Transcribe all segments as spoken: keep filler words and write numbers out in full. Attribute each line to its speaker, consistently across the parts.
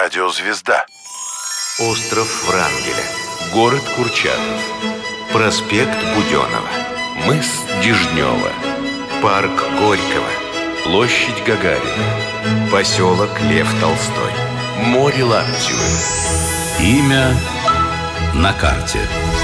Speaker 1: Радиозвезда.
Speaker 2: Остров Врангеля.
Speaker 1: Город Курчатов.
Speaker 2: Проспект Буденова.
Speaker 1: Мыс Дежнева.
Speaker 2: Парк Горького.
Speaker 1: Площадь Гагарина.
Speaker 2: Поселок Лев Толстой.
Speaker 1: Море Лаптевых.
Speaker 3: Имя на карте.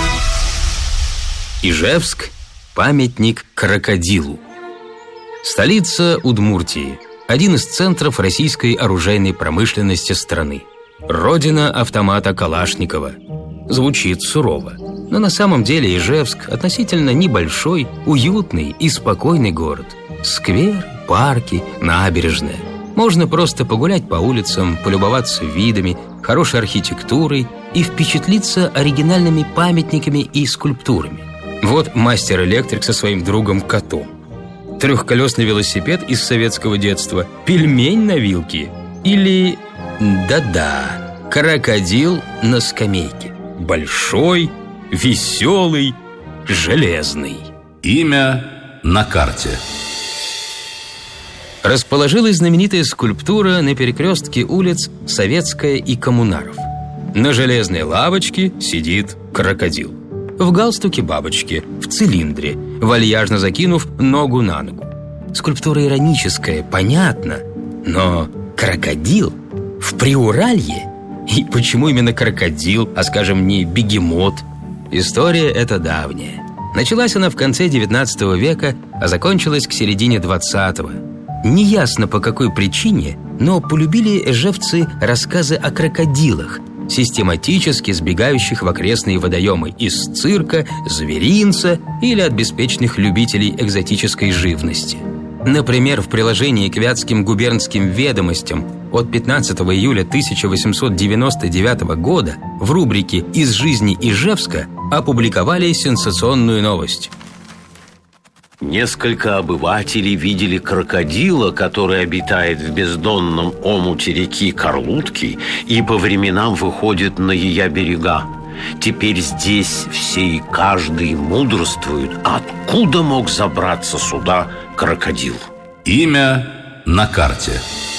Speaker 4: Ижевск – памятник крокодилу. Столица Удмуртии – один из центров российской оружейной промышленности страны. Родина автомата Калашникова. Звучит сурово, но на самом деле Ижевск – относительно небольшой, уютный и спокойный город. Сквер, парки, набережная. Можно просто погулять по улицам, полюбоваться видами, хорошей архитектурой и впечатлиться оригинальными памятниками и скульптурами. Вот мастер-электрик со своим другом-котом. Трехколесный велосипед из советского детства, пельмень на вилке или, да-да, крокодил на скамейке. Большой, веселый, железный.
Speaker 3: Имя на карте.
Speaker 4: Расположилась знаменитая скульптура на перекрестке улиц Советская и Коммунаров. На железной лавочке сидит крокодил. В галстуке бабочки, в цилиндре, вальяжно закинув ногу на ногу. Скульптура ироническая, понятно, но крокодил в Приуралье? И почему именно крокодил, а, скажем, не бегемот? История эта давняя. Началась она в конце девятнадцатого века, а закончилась к середине двадцатого. Неясно по какой причине, но полюбили ижевцы рассказы о крокодилах, систематически сбегающих в окрестные водоемы из цирка, зверинца или от беспечных любителей экзотической живности. Например, в приложении к Вятским губернским ведомостям от пятнадцатого июля тысяча восемьсот девяносто девятого года в рубрике «Из жизни Ижевска» опубликовали сенсационную новость.
Speaker 5: Несколько обывателей видели крокодила, который обитает в бездонном омуте реки Карлутки и по временам выходит на ее берега. Теперь здесь все и каждый мудрствуют, откуда мог забраться сюда крокодил.
Speaker 3: Имя на карте.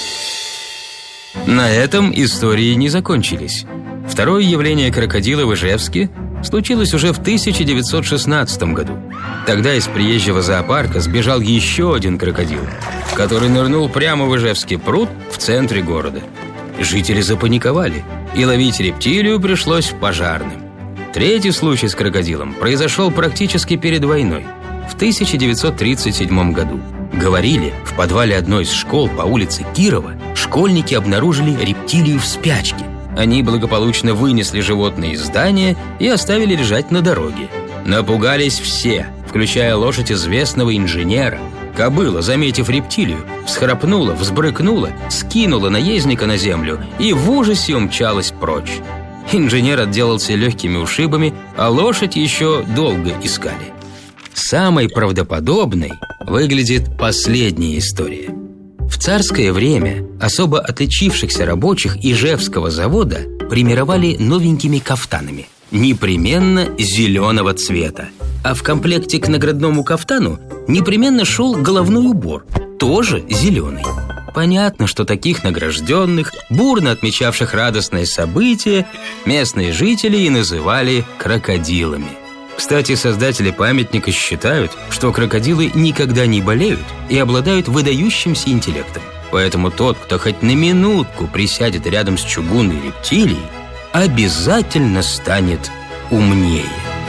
Speaker 4: На этом истории не закончились. Второе явление крокодила в Ижевске случилось уже в тысяча девятьсот шестнадцатом году. Тогда из приезжего зоопарка сбежал еще один крокодил, который нырнул прямо в Ижевский пруд в центре города. Жители запаниковали, и ловить рептилию пришлось пожарным. Третий случай с крокодилом произошел практически перед войной, в тысяча девятьсот тридцать седьмом году. Говорили, в подвале одной из школ по улице Кирова школьники обнаружили рептилию в спячке. Они благополучно вынесли животное из здания и оставили лежать на дороге. Напугались все, включая лошадь известного инженера. Кобыла, заметив рептилию, всхрапнула, взбрыкнула, скинула наездника на землю и в ужасе умчалась прочь. Инженер отделался легкими ушибами, а лошадь еще долго искали. Самой правдоподобной выглядит последняя история. В царское время особо отличившихся рабочих Ижевского завода премировали новенькими кафтанами, непременно зеленого цвета. А в комплекте к наградному кафтану непременно шел головной убор, тоже зеленый. Понятно, что таких награжденных, бурно отмечавших радостное событие, местные жители и называли крокодилами. Кстати, создатели памятника считают, что крокодилы никогда не болеют и обладают выдающимся интеллектом. Поэтому тот, кто хоть на минутку присядет рядом с чугунной рептилией, обязательно станет умнее.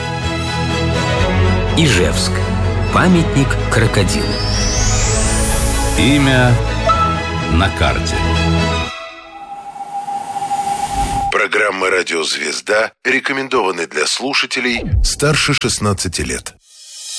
Speaker 4: Ижевск. Памятник крокодилу.
Speaker 3: Имя на карте.
Speaker 1: Программа «Радиозвезда» рекомендованы для слушателей старше шестнадцати лет.